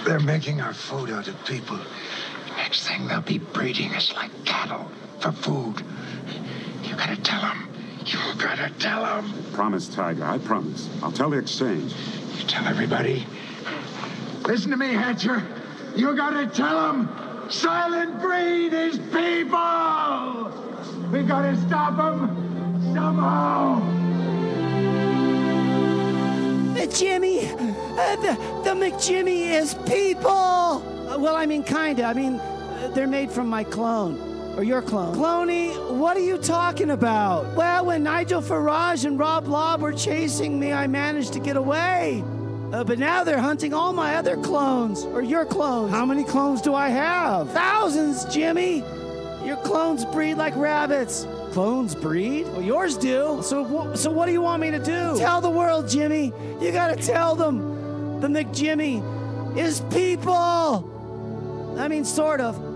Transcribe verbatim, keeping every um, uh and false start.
They're making our food out of people. Next thing, they'll be breeding us like cattle for food. You gotta tell them. You gotta tell them. Promise, Tiger. I promise. I'll tell the exchange. You tell everybody. Listen to me, Hatcher. You gotta tell them. Silent breed is people. We gotta stop them somehow. Jimmy, uh, the, the McJimmy is people. Uh, well, I mean, kinda. I mean, uh, they're made from my clone. Or your clone. Cloney, what are you talking about? Well, when Nigel Farage and Rob Lobb were chasing me, I managed to get away. Uh, but now they're hunting all my other clones. Or your clones. How many clones do I have? Thousands, Jimmy. Your clones breed like rabbits. Clones breed? Well, yours do. So, so what do you want me to do? Tell the world, Jimmy. You gotta tell them. The McJimmy is people. I mean, sort of.